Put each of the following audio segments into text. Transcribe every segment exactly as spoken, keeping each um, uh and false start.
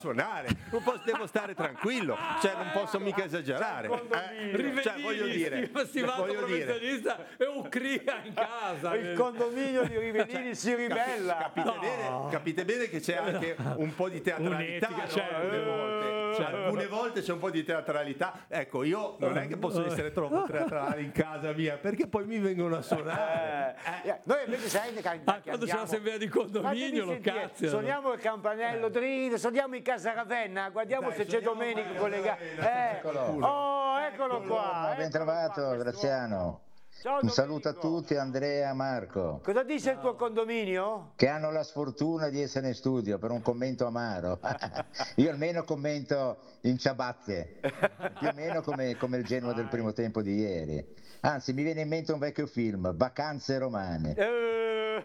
suonare, non posso, devo stare tranquillo, cioè non posso mica esagerare. Eh, cioè, voglio dire, stimato voglio professionista dire. e un cria in casa. Il condominio di Rivellini si ribella. Capi- capite, No. bene, capite bene che c'è anche un po' di teatralità, Un'etica, no? cioè, alcune, eh, volte. cioè. alcune volte c'è un po' di teatralità. Ecco, io non è che posso essere troppo teatrale in casa mia, perché poi mi vengono a suonare. Eh, eh, noi invece sai che, Ah, quando c'è l'assemblea di condominio lo cazziano. Suoniamo il campanello drin, suoniamo in casa Ravenna, guardiamo Dai, se c'è suoniamo Domenico in collegato. Ravenna, Eh, eccolo. oh, eccolo qua. Ben eccolo trovato, qua, Graziano. Ciao, Un saluto a Domenico. tutti, Andrea, Marco, Cosa dice il tuo condominio? che hanno la sfortuna di essere in studio per un commento amaro. Io almeno commento in ciabatte, più o meno come, come il Genoa del primo tempo di ieri. Anzi, mi viene in mente un vecchio film, Vacanze romane. Eh,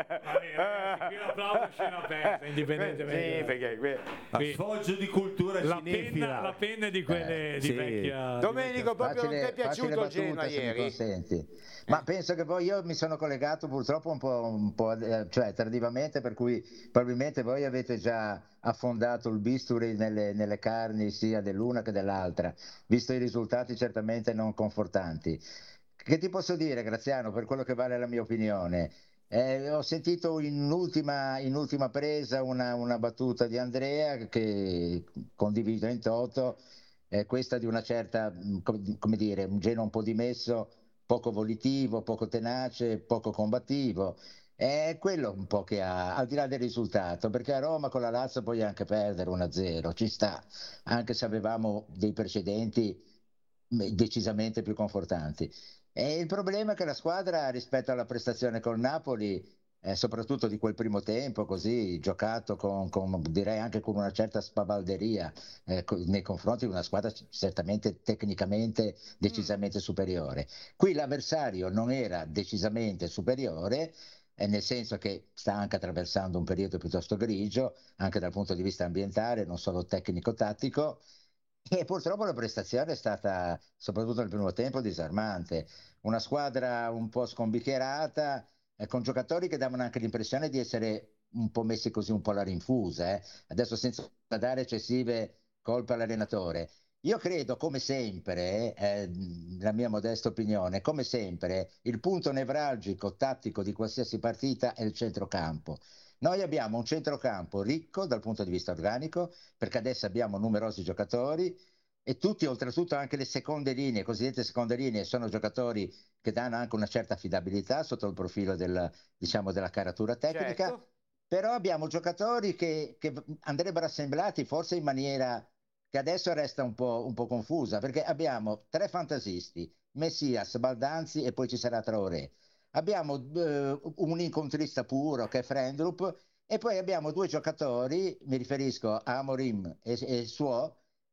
Ragazzi, qui l'applauso è scena aperta, indipendentemente. Sì, perché que- A sfoggio di cultura La cinefila. penna, la penna è di quelle di sì. vecchia. di Domenico, proprio non ti è Facile, facile piaciuto il Genoa battuta, se mi ieri? consenti. Ma penso che poi io mi sono collegato purtroppo un po', un po' eh, cioè tardivamente, per cui probabilmente voi avete già affondato il bisturi nelle, nelle carni sia dell'una che dell'altra, visto i risultati certamente non confortanti. Che ti posso dire, Graziano, per quello che vale la mia opinione? Eh, ho sentito in ultima, in ultima presa una, una battuta di Andrea che condivido in toto, eh, questa di una certa, mh, com- come dire, un Genoa un po' dimesso, poco volitivo, poco tenace, poco combattivo. È quello un po' che ha, al di là del risultato, perché a Roma con la Lazio puoi anche perdere uno a zero, ci sta, anche se avevamo dei precedenti mh, decisamente più confortanti. E il problema è che la squadra rispetto alla prestazione col Napoli, eh, soprattutto di quel primo tempo, così giocato con, con, direi anche con una certa spavalderia, eh, co- nei confronti di una squadra c- certamente tecnicamente decisamente superiore. Qui l'avversario non era decisamente superiore, eh, nel senso che sta anche attraversando un periodo piuttosto grigio, anche dal punto di vista ambientale, non solo tecnico-tattico. E purtroppo la prestazione è stata, soprattutto nel primo tempo, disarmante. Una squadra un po' scombiccherata, eh, con giocatori che davano anche l'impressione di essere un po' messi così un po' alla rinfusa. eh. Adesso senza dare eccessive colpe all'allenatore. Io credo, come sempre, eh, la mia modesta opinione, come sempre, il punto nevralgico tattico di qualsiasi partita è il centrocampo. Noi abbiamo un centrocampo ricco dal punto di vista organico, perché adesso abbiamo numerosi giocatori e tutti, oltretutto anche le seconde linee, cosiddette seconde linee, sono giocatori che danno anche una certa affidabilità sotto il profilo del, diciamo, della caratura tecnica, Certo. però abbiamo giocatori che, che andrebbero assemblati forse in maniera che adesso resta un po', un po' confusa, perché abbiamo tre fantasisti, Messias, Baldanzi e poi ci sarà Traoré. Abbiamo eh, un incontrista puro che è Frendrup e poi abbiamo due giocatori, mi riferisco a Amorim e, e Suo,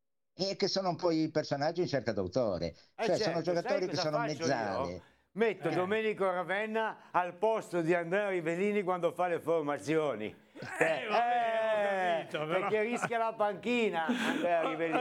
e che sono un po' i personaggi in cerca d'autore. Eh Cioè certo, sono sai giocatori che cosa sono faccio io? mezzale. Metto Eh. Domenico Ravenna al posto di Andrea Rivellini quando fa le formazioni. Eh, vabbè, ho capito, però. Perché rischia la panchina Andrea Rivellini.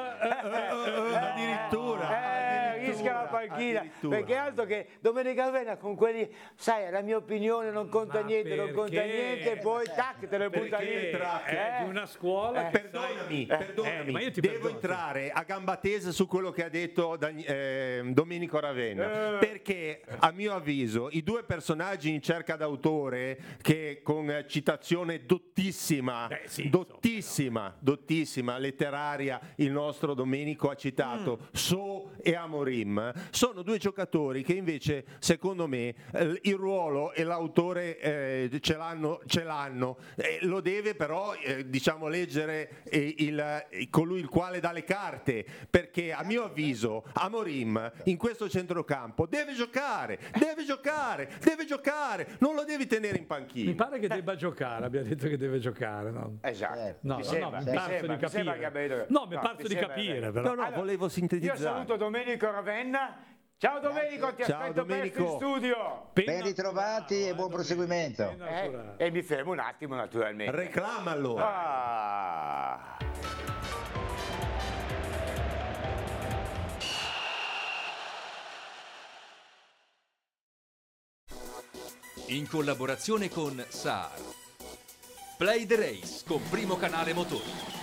Addirittura, Eh, rischia la panchina. addirittura. Perché altro che Domenico Ravenna con quelli, sai, la mia opinione non conta Ma niente, non conta perché? niente, e poi tac, te le butta Perché lì. è Eh? di una scuola che Perdonami, sai- perdonami, Eh, ma io ti devo perdono, entrare a gamba tesa su quello che ha detto Dan- eh, Domenico Ravenna, Eh. perché a mio avviso i due personaggi in cerca d'autore che con eh, citazione dottissima, Beh, sì, dottissima, dottissima, letteraria, il nostro Domenico ha citato Mm. So e Amorim, sono due giocatori che invece secondo me eh, il ruolo e l'autore eh, ce l'hanno, ce l'hanno. Eh, lo deve però eh, diciamo leggere eh, il, eh, colui il quale dà le carte, perché a mio avviso Amorim in questo centrocampo deve giocare, deve giocare, deve giocare, non lo devi tenere in panchina. Mi pare che debba giocare, abbia detto che deve giocare, no? Esatto. Certo. No, mi no, sembra, no, mi mi parso sembra, di mi sembra capire. che abbia- No, mi no, parso mi di sembra capire, vero. però. No, no, volevo sintetizzare. Io saluto Domenico Ravenna. Ciao Domenico, ti Ciao, aspetto Domenico. presto in studio. Penna Ben ritrovati naturale, e buon eh, proseguimento. Domenico, penna Eh, naturale. e mi fermo un attimo naturalmente. Reclama allora. Ah. In collaborazione con S A R. Play the Race con Primo Canale Motori.